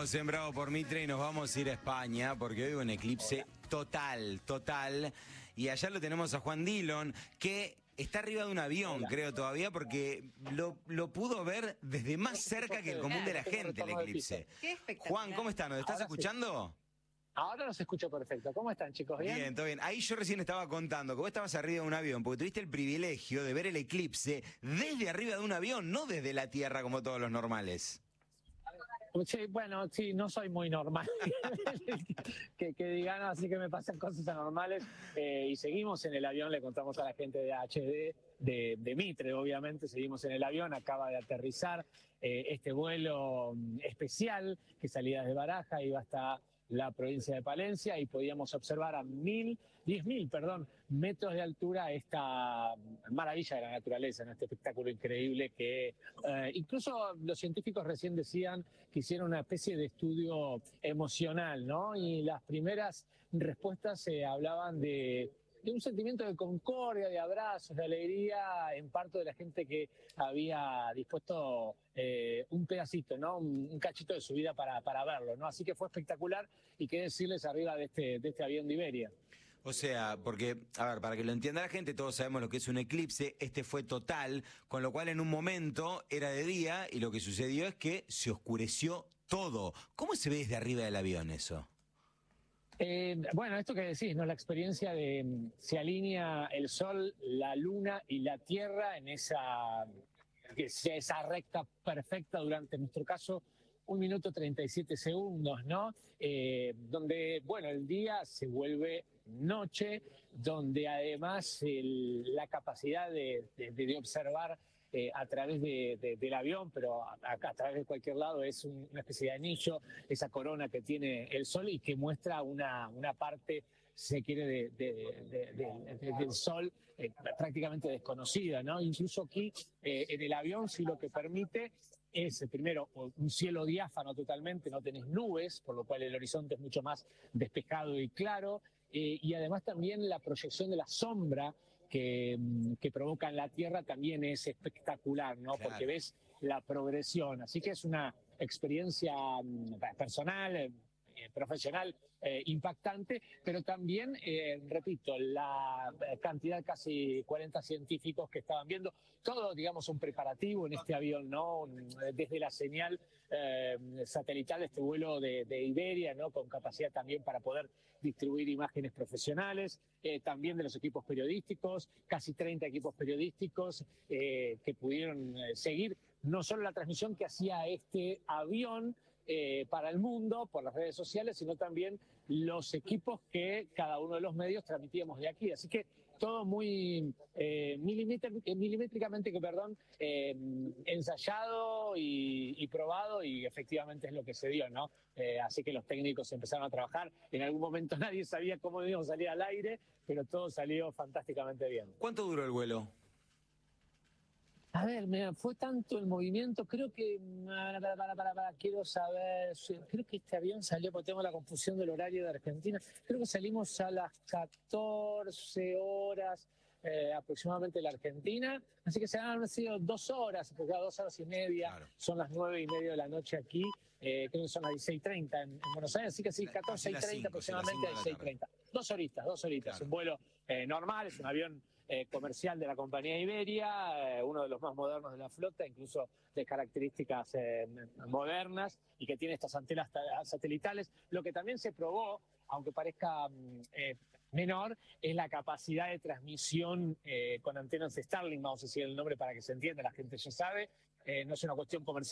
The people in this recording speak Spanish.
Seguimos en Bravo por Mitre y nos vamos a ir a España porque hoy hubo un eclipse total. Y allá lo tenemos a Juan Dillon, que está arriba de un avión, creo todavía, porque lo pudo ver desde más cerca que el común de la gente el eclipse. Qué espectacular. Juan, ¿cómo estás? ¿Nos estás escuchando? Ahora los escucho perfecto. ¿Cómo están, chicos? ¿Bien? Bien, todo bien. Ahí yo recién estaba contando que vos estabas arriba de un avión porque tuviste el privilegio de ver el eclipse desde arriba de un avión, no desde la Tierra como todos los normales. Sí, bueno, sí, no soy muy normal. que digan, así que me pasan cosas anormales. Y seguimos en el avión, le contamos a la gente de HD, de Mitre, obviamente, seguimos en el avión, acaba de aterrizar este vuelo especial que salía desde Baraja, iba hasta la provincia de Palencia y podíamos observar a 10.000 metros de altura esta maravilla de la naturaleza, ¿no? Este espectáculo increíble que incluso los científicos recién decían que hicieron una especie de estudio emocional, ¿no? Y las primeras respuestas hablaban de un sentimiento de concordia, de abrazos, de alegría en parte de la gente que había dispuesto un pedacito, ¿no? Un cachito de su vida para verlo, ¿no? Así que fue espectacular y qué decirles arriba de este avión de Iberia. O sea, porque, a ver, para que lo entienda la gente, todos sabemos lo que es un eclipse, este fue total, con lo cual en un momento era de día y lo que sucedió es que se oscureció todo. ¿Cómo se ve desde arriba del avión eso? Bueno, esto que decís, ¿no? La experiencia de se alinea el sol, la luna y la tierra en esa recta perfecta durante, en nuestro caso, 1 minuto 37 segundos, ¿no? Donde, bueno, el día se vuelve noche, donde además la capacidad de observar a través del avión, pero a través de cualquier lado, es una especie de anillo, esa corona que tiene el sol y que muestra una parte, se quiere, del sol prácticamente desconocida, ¿no? Incluso aquí en el avión, si lo que permite es, primero, un cielo diáfano totalmente, no tenés nubes, por lo cual el horizonte es mucho más despejado y claro, y además también la proyección de la sombra que provoca en la Tierra también es espectacular, ¿no? Claro. Porque ves la progresión. Así que es una experiencia personal, profesional, impactante, pero también, repito, la cantidad, casi 40 científicos que estaban viendo, todo, digamos, un preparativo en este avión, ¿no? Desde la señal satelital de este vuelo de Iberia, ¿no? Con capacidad también para poder distribuir imágenes profesionales, también de los equipos periodísticos, casi 30 equipos periodísticos que pudieron seguir no solo la transmisión que hacía este avión para el mundo por las redes sociales, sino también los equipos que cada uno de los medios transmitíamos de aquí. Así que todo muy milimétricamente ensayado y probado, y efectivamente es lo que se dio, ¿no? Así que los técnicos empezaron a trabajar. En algún momento nadie sabía cómo íbamos a salir al aire, pero todo salió fantásticamente bien. ¿Cuánto duró el vuelo? A ver, mira, fue tanto el movimiento, creo que, quiero saber, creo que este avión salió, porque tengo la confusión del horario de Argentina, creo que salimos a las 14 horas aproximadamente de la Argentina, así que se han sido 2 horas, porque a 2 horas y media, claro. Son las 9:30 de la noche aquí, creo que son las 16:30 en Buenos Aires, así que sí, 14:30 aproximadamente, 16:30. 2 horitas, claro. Un vuelo normal, es un avión comercial de la compañía Iberia, uno de los más modernos de la flota, incluso de características modernas, y que tiene estas antenas satelitales. Lo que también se probó, aunque parezca menor, es la capacidad de transmisión con antenas Starlink, vamos a decir el nombre para que se entienda, la gente ya sabe, no es una cuestión comercial.